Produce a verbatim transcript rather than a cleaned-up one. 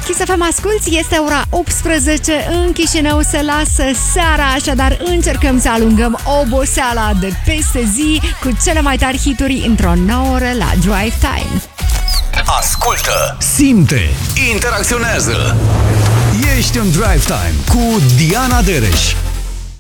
Kiss F M asculti, este ora optsprezece, în Chișinău se lasă seara, așadar încercăm să alungăm oboseala de peste zi cu cele mai tari hituri într-o nouă oră la Drive Time. Ascultă, simte, interacționează. Ești în Drive Time cu Diana Dereș.